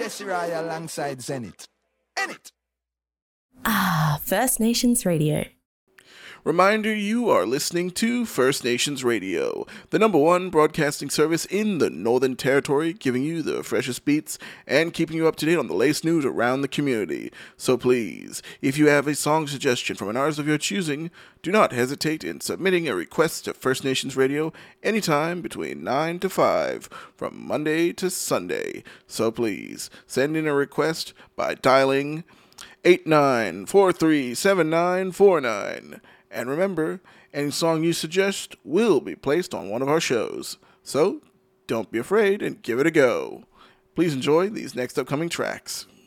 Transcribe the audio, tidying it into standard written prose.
Jesse Raya alongside Zenith. Enit. First Nations Radio. Reminder, you are listening to First Nations Radio, the #1 broadcasting service in the Northern Territory, giving you the freshest beats and keeping you up to date on the latest news around the community. So please, if you have a song suggestion from an artist of your choosing, do not hesitate in submitting a request to First Nations Radio anytime between 9 to 5, from Monday to Sunday. So please, send in a request by dialing 89437949. And remember, any song you suggest will be placed on one of our shows. So, don't be afraid and give it a go. Please enjoy these next upcoming tracks.